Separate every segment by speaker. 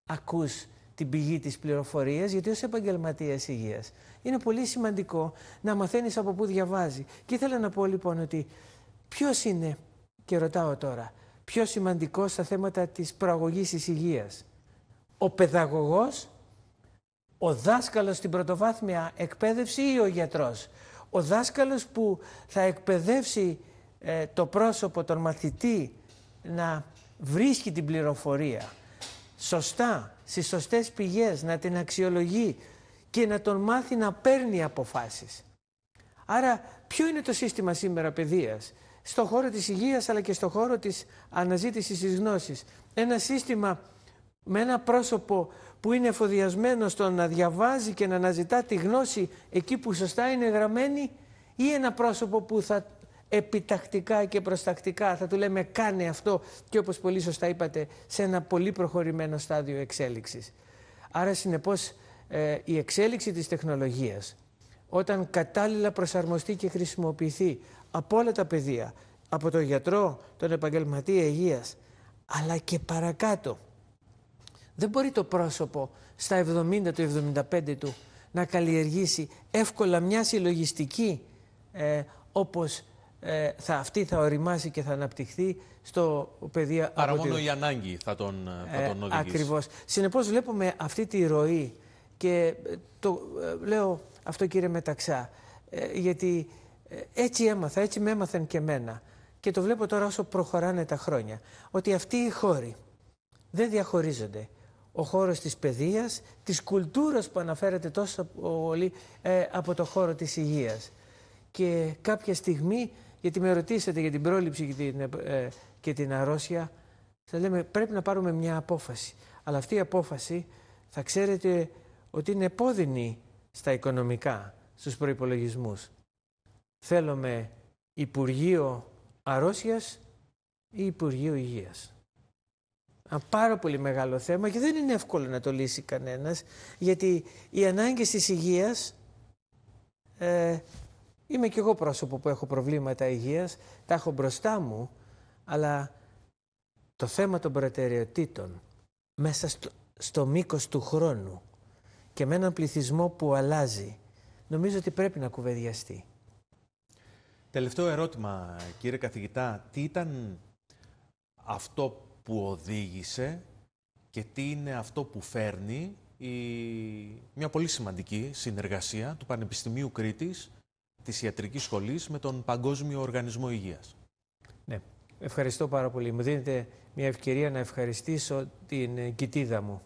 Speaker 1: ακούς την πηγή της πληροφορίας, γιατί ως επαγγελματίας υγείας είναι πολύ σημαντικό να μαθαίνεις από πού διαβάζει. Και ήθελα να πω λοιπόν ότι ποιος είναι, και ρωτάω τώρα, πιο σημαντικός στα θέματα της προαγωγής της υγείας? Ο παιδαγωγός, ο δάσκαλος στην πρωτοβάθμια εκπαίδευση ή ο γιατρός? Ο δάσκαλος που θα εκπαιδεύσει το πρόσωπο, τον μαθητή, να βρίσκει την πληροφορία σωστά, στις σωστές πηγές, να την αξιολογεί και να τον μάθει να παίρνει αποφάσεις. Άρα ποιο είναι το σύστημα σήμερα παιδείας? Στον χώρο της υγείας αλλά και στον χώρο της αναζήτησης της γνώσης. Ένα σύστημα με ένα πρόσωπο που είναι εφοδιασμένο στο να διαβάζει και να αναζητά τη γνώση εκεί που σωστά είναι γραμμένη, ή ένα πρόσωπο που θα επιτακτικά και προστακτικά θα του λέμε κάνε αυτό, και όπως πολύ σωστά είπατε, σε ένα πολύ προχωρημένο στάδιο εξέλιξης. Άρα συνεπώς η εξέλιξη της τεχνολογίας, όταν κατάλληλα προσαρμοστεί και χρησιμοποιηθεί από όλα τα πεδία, από τον γιατρό, τον επαγγελματία υγείας, αλλά και παρακάτω, δεν μπορεί το πρόσωπο στα 70 του, 75 του να καλλιεργήσει εύκολα μια συλλογιστική όπως αυτή θα οριμάσει και θα αναπτυχθεί στο πεδίο.
Speaker 2: Άρα μόνο η ανάγκη θα τον οδηγήσει.
Speaker 1: Ακριβώς. Συνεπώς βλέπουμε αυτή τη ροή και λέω αυτό, κύριε Μεταξά, γιατί έτσι έμαθα, έτσι με έμαθαν και εμένα, και το βλέπω τώρα όσο προχωράνε τα χρόνια, ότι αυτοί οι χώροι δεν διαχωρίζονται. Ο χώρος της παιδείας, της κουλτούρας που αναφέρεται τόσο πολύ, από το χώρο της υγείας. Και κάποια στιγμή, γιατί με ρωτήσατε για την πρόληψη και την αρρώστια, θα λέμε πρέπει να πάρουμε μια απόφαση. Αλλά αυτή η απόφαση θα ξέρετε ότι είναι επώδυνη στα οικονομικά, στους προϋπολογισμούς. Θέλουμε Υπουργείο Αρρώστιας ή Υπουργείο Υγείας? Ένα πάρα πολύ μεγάλο θέμα και δεν είναι εύκολο να το λύσει κανένας, γιατί οι ανάγκες της υγείας, είμαι κι εγώ πρόσωπο που έχω προβλήματα υγείας, τα έχω μπροστά μου, αλλά το θέμα των προτεραιοτήτων μέσα στο μήκος του χρόνου και με έναν πληθυσμό που αλλάζει, νομίζω ότι πρέπει να κουβεντιαστεί.
Speaker 2: Τελευταίο ερώτημα, κύριε καθηγητά, τι ήταν αυτό που οδήγησε και τι είναι αυτό που φέρνει μια πολύ σημαντική συνεργασία του Πανεπιστημίου Κρήτης, της Ιατρικής Σχολής, με τον Παγκόσμιο Οργανισμό Υγείας?
Speaker 1: Ναι, ευχαριστώ πάρα πολύ. Μου δίνετε μια ευκαιρία να ευχαριστήσω την κοιτίδα μου.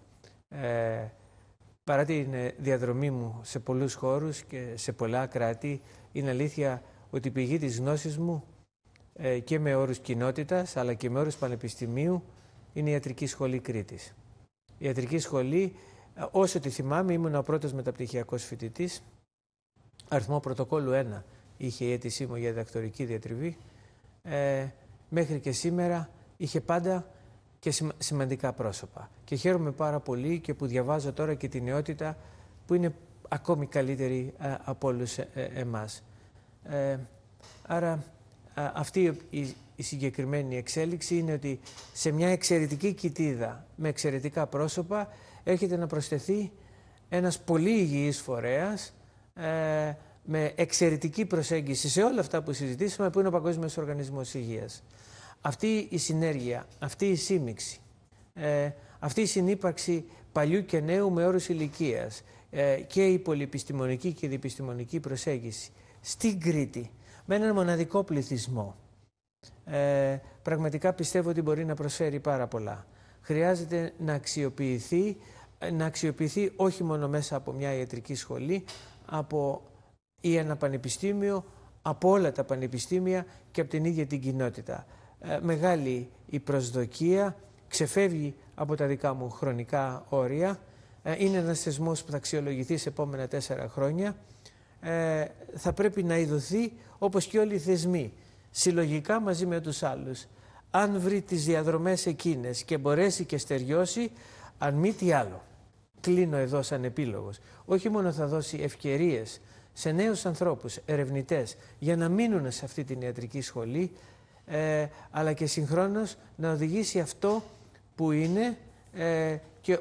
Speaker 1: Παρά την διαδρομή μου σε πολλούς χώρους και σε πολλά κράτη, είναι αλήθεια ότι η πηγή της γνώσης μου, και με όρους κοινότητας αλλά και με όρους πανεπιστημίου, είναι η Ιατρική Σχολή Κρήτης. Η Ιατρική Σχολή, όσο τη θυμάμαι, ήμουν ο πρώτος μεταπτυχιακός φοιτητής. Αριθμό πρωτοκόλλου 1 είχε η αίτησή μου για διδακτορική διατριβή. Μέχρι και σήμερα είχε πάντα και σημαντικά πρόσωπα. Και χαίρομαι πάρα πολύ και που διαβάζω τώρα και τη νεότητα που είναι ακόμη καλύτερη από όλους εμάς. Άρα αυτή η συγκεκριμένη εξέλιξη είναι ότι σε μια εξαιρετική κοιτίδα με εξαιρετικά πρόσωπα έρχεται να προσθεθεί ένας πολύ υγιής φορέας με εξαιρετική προσέγγιση σε όλα αυτά που συζητήσαμε, που είναι ο Παγκόσμιος Οργανισμός Υγείας. Αυτή η συνέργεια, αυτή η σύμμιξη, αυτή η συνύπαρξη παλιού και νέου με όρους ηλικίας, και η πολυεπιστημονική και η διεπιστημονική προσέγγιση στην Κρήτη, με έναν μοναδικό πληθυσμό, πραγματικά πιστεύω ότι μπορεί να προσφέρει πάρα πολλά. Χρειάζεται να αξιοποιηθεί όχι μόνο μέσα από μια ιατρική σχολή, ή ένα πανεπιστήμιο, από όλα τα πανεπιστήμια και από την ίδια την κοινότητα. Μεγάλη η προσδοκία, ξεφεύγει από τα δικά μου χρονικά όρια, είναι ένας θεσμός που θα αξιολογηθεί σε επόμενα 4 χρόνια. Θα πρέπει να ειδωθεί όπως και όλοι οι θεσμοί, συλλογικά μαζί με τους άλλους. Αν βρει τις διαδρομές εκείνες και μπορέσει και στεριώσει, αν μη τι άλλο, κλείνω εδώ σαν επίλογος, όχι μόνο θα δώσει ευκαιρίες σε νέους ανθρώπους, ερευνητές, για να μείνουν σε αυτή την ιατρική σχολή, αλλά και συγχρόνως να οδηγήσει αυτό που είναι